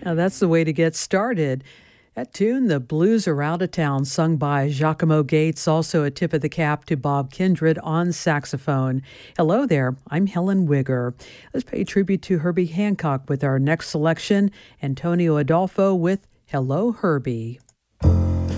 Now, that's the way to get started. That tune, The Blues Are Out of Town, sung by Giacomo Gates, also a tip of the cap to Bob Kindred on saxophone. Hello there, I'm Helen Wigger. Let's pay tribute to Herbie Hancock with our next selection, Antonio Adolfo with Hello, Herbie.